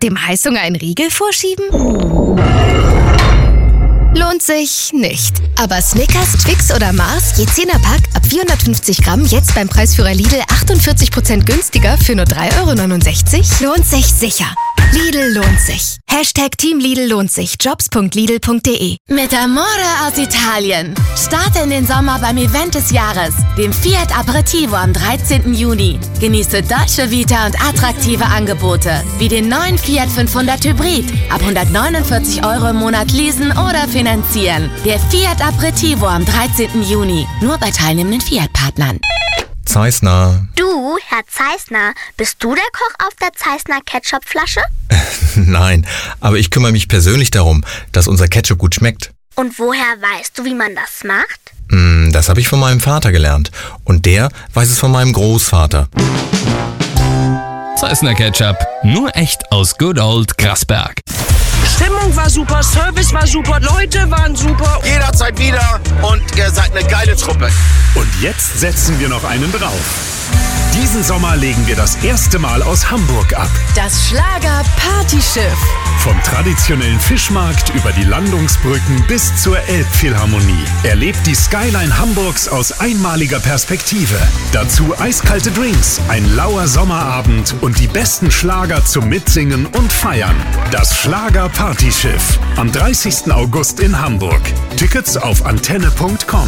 Dem Heißhunger einen Riegel vorschieben? Lohnt sich nicht. Aber Snickers, Twix oder Mars, je 10er Pack, ab 450 Gramm, jetzt beim Preisführer Lidl 48% günstiger für nur 3,69 €? Lohnt sich sicher. Lidl lohnt sich. Team Lidl lohnt sich. Jobs.lidl.de. Mit Amore aus Italien. Starte in den Sommer beim Event des Jahres, dem Fiat Aperitivo am 13. Juni. Genieße Dolce Vita und attraktive Angebote, wie den neuen Fiat 500 Hybrid. Ab 149 € im Monat leasen oder finanzieren. Der Fiat Aperitivo am 13. Juni. Nur bei teilnehmenden Fiat-Partnern. Zeissner. Du, Herr Zeissner, bist du der Koch auf der Zeissner Ketchupflasche? Nein, aber ich kümmere mich persönlich darum, dass unser Ketchup gut schmeckt. Und woher weißt du, wie man das macht? Das habe ich von meinem Vater gelernt. Und der weiß es von meinem Großvater. Zeissner Ketchup. Nur echt aus Good Old Grasberg. Stimmung war super, Service war super, Leute waren super. Jederzeit wieder und ihr seid eine geile Truppe. Und jetzt setzen wir noch einen drauf. Diesen Sommer legen wir das erste Mal aus Hamburg ab. Das Schlager-Partyschiff. Vom traditionellen Fischmarkt über die Landungsbrücken bis zur Elbphilharmonie. Erlebt die Skyline Hamburgs aus einmaliger Perspektive. Dazu eiskalte Drinks, ein lauer Sommerabend und die besten Schlager zum Mitsingen und Feiern. Das Schlager-Partyschiff. Am 30. August in Hamburg. Tickets auf antenne.com.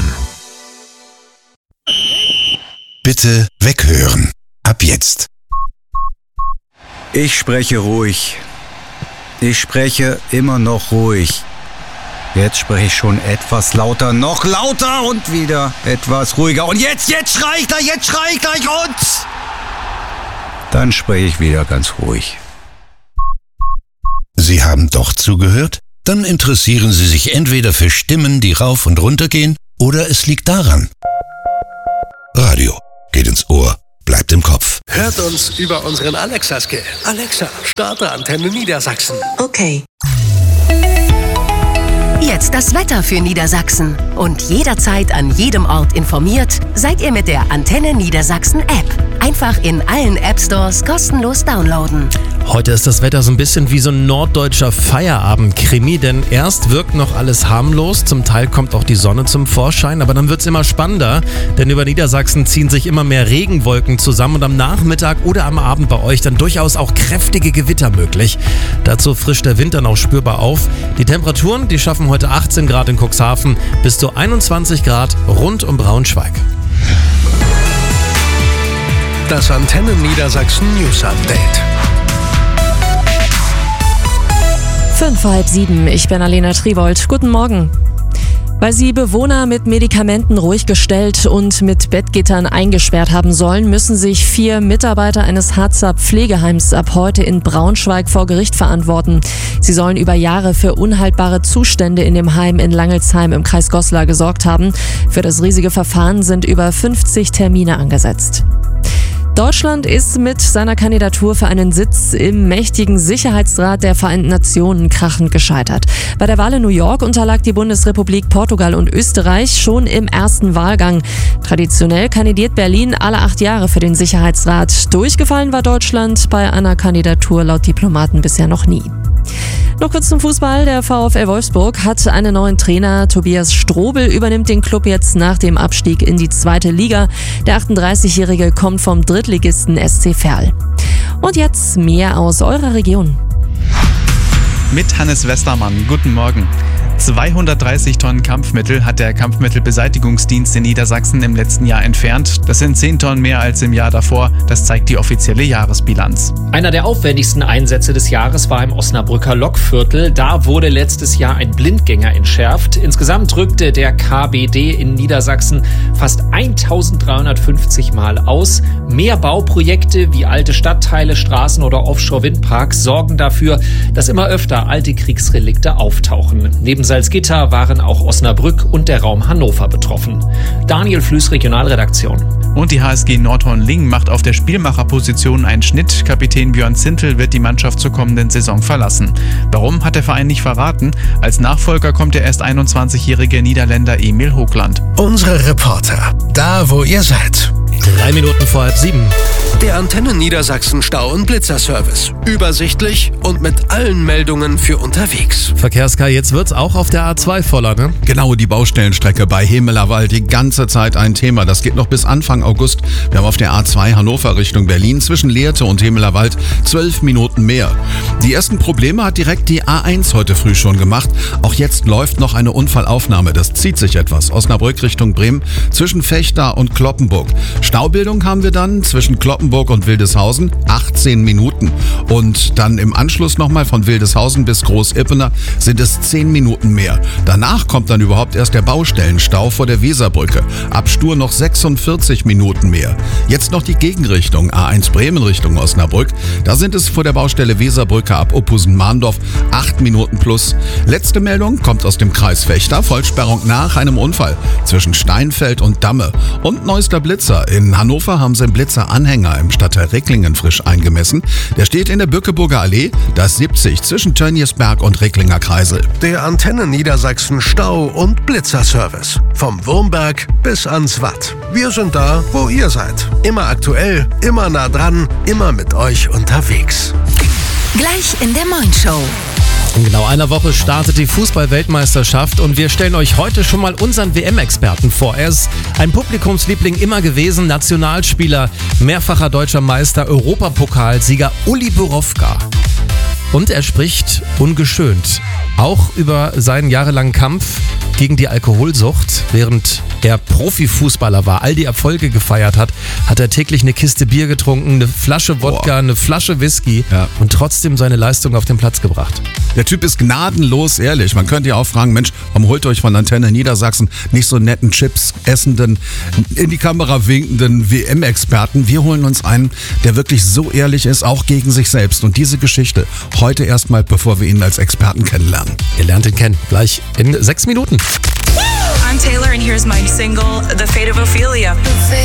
Bitte weghören. Ab jetzt. Ich spreche ruhig. Ich spreche immer noch ruhig. Jetzt spreche ich schon etwas lauter, noch lauter und wieder etwas ruhiger. Und jetzt schrei ich gleich und... Dann spreche ich wieder ganz ruhig. Sie haben doch zugehört? Dann interessieren Sie sich entweder für Stimmen, die rauf und runter gehen, oder es liegt daran. Radio geht ins Ohr, bleibt im Kopf. Hört uns über unseren Alexa-Skill. Alexa, starte Antenne Niedersachsen. Okay. Jetzt das Wetter für Niedersachsen. Und jederzeit an jedem Ort informiert, seid ihr mit der Antenne Niedersachsen App. Einfach in allen App-Stores kostenlos downloaden. Heute ist das Wetter so ein bisschen wie so ein norddeutscher Feierabend-Krimi, denn erst wirkt noch alles harmlos, zum Teil kommt auch die Sonne zum Vorschein, aber dann wird es immer spannender, denn über Niedersachsen ziehen sich immer mehr Regenwolken zusammen und am Nachmittag oder am Abend bei euch dann durchaus auch kräftige Gewitter möglich. Dazu frischt der Wind dann auch spürbar auf. Die Temperaturen, die schaffen heute 18 Grad in Cuxhaven bis zu 21 Grad rund um Braunschweig. Das Antenne Niedersachsen News Update. 6:05, ich bin Alena Triwold. Guten Morgen. Weil sie Bewohner mit Medikamenten ruhig gestellt und mit Bettgittern eingesperrt haben sollen, müssen sich 4 Mitarbeiter eines Harzer Pflegeheims ab heute in Braunschweig vor Gericht verantworten. Sie sollen über Jahre für unhaltbare Zustände in dem Heim in Langelsheim im Kreis Goslar gesorgt haben. Für das riesige Verfahren sind über 50 Termine angesetzt. Deutschland ist mit seiner Kandidatur für einen Sitz im mächtigen Sicherheitsrat der Vereinten Nationen krachend gescheitert. Bei der Wahl in New York unterlag die Bundesrepublik Portugal und Österreich schon im ersten Wahlgang. Traditionell kandidiert Berlin alle 8 Jahre für den Sicherheitsrat. Durchgefallen war Deutschland bei einer Kandidatur laut Diplomaten bisher noch nie. Noch kurz zum Fußball. Der VfL Wolfsburg hat einen neuen Trainer. Tobias Strobel übernimmt den Club jetzt nach dem Abstieg in die 2. Liga. Der 38-Jährige kommt vom Drittligisten SC Verl. Und jetzt mehr aus eurer Region. Mit Hannes Westermann. Guten Morgen. 230 Tonnen Kampfmittel hat der Kampfmittelbeseitigungsdienst in Niedersachsen im letzten Jahr entfernt. Das sind 10 Tonnen mehr als im Jahr davor. Das zeigt die offizielle Jahresbilanz. Einer der aufwendigsten Einsätze des Jahres war im Osnabrücker Lokviertel. Da wurde letztes Jahr ein Blindgänger entschärft. Insgesamt rückte der KBD in Niedersachsen fast 1350 Mal aus. Mehr Bauprojekte wie alte Stadtteile, Straßen oder Offshore-Windparks sorgen dafür, dass immer öfter alte Kriegsrelikte auftauchen. Neben Salzgitter waren auch Osnabrück und der Raum Hannover betroffen. Daniel Flüß, Regionalredaktion. Und die HSG Nordhorn-Lingen macht auf der Spielmacherposition einen Schnitt. Kapitän Björn Zintel wird die Mannschaft zur kommenden Saison verlassen. Warum, hat der Verein nicht verraten. Als Nachfolger kommt der erst 21-jährige Niederländer Emil Hoogland. Unsere Reporter, da wo ihr seid. 3 Minuten vor 6:30. Der Antenne Niedersachsen Stau- und Blitzerservice. Übersichtlich und mit allen Meldungen für unterwegs. Verkehrskar, jetzt wird's auch auf der A2 voller, ne? Genau, die Baustellenstrecke bei Hemelerwald, die ganze Zeit ein Thema. Das geht noch bis Anfang August. Wir haben auf der A2 Hannover Richtung Berlin zwischen Lehrte und Hemelerwald 12 Minuten mehr. Die ersten Probleme hat direkt die A1 heute früh schon gemacht. Auch jetzt läuft noch eine Unfallaufnahme. Das zieht sich etwas. Osnabrück Richtung Bremen zwischen Vechta und Cloppenburg. Staubildung haben wir dann zwischen Cloppenburg und Wildeshausen 18 Minuten. Und dann im Anschluss nochmal von Wildeshausen bis Groß-Ippener sind es 10 Minuten mehr. Danach kommt dann überhaupt erst der Baustellenstau vor der Weserbrücke. Ab Stur noch 46 Minuten mehr. Jetzt noch die Gegenrichtung A1 Bremen Richtung Osnabrück. Da sind es vor der Baustelle Weserbrücke ab Oppusen-Mahndorf 8 Minuten plus. Letzte Meldung kommt aus dem Kreis Vechta. Vollsperrung nach einem Unfall zwischen Steinfeld und Damme. Und neuester Blitzer. In Hannover haben sie einen Blitzeranhänger im Stadtteil Ricklingen frisch eingemessen. Der steht in der Bückeburger Allee, das 70 zwischen Tönniesberg und Ricklinger Kreisel. Der Antenne Niedersachsen Stau- und Blitzerservice. Vom Wurmberg bis ans Watt. Wir sind da, wo ihr seid. Immer aktuell, immer nah dran, immer mit euch unterwegs. Gleich in der Moin-Show. In genau einer Woche startet die Fußball-Weltmeisterschaft und wir stellen euch heute schon mal unseren WM-Experten vor. Er ist ein Publikumsliebling immer gewesen, Nationalspieler, mehrfacher deutscher Meister, Europapokalsieger Uli Borowka. Und er spricht ungeschönt, auch über seinen jahrelangen Kampf gegen die Alkoholsucht. Während er Profifußballer war, all die Erfolge gefeiert hat, hat er täglich eine Kiste Bier getrunken, eine Flasche Wodka, eine Flasche Whisky und trotzdem seine Leistung auf den Platz gebracht. Der Typ ist gnadenlos ehrlich. Man könnte ja auch fragen, Mensch, warum holt ihr euch von Antenne Niedersachsen nicht so netten Chips essenden, in die Kamera winkenden WM-Experten? Wir holen uns einen, der wirklich so ehrlich ist, auch gegen sich selbst. Und diese Geschichte heute erstmal, bevor wir ihn als Experten kennenlernen. Ihr lernt ihn kennen, gleich in 6 Minuten. I'm Taylor and here's my single, The Fate of Ophelia. The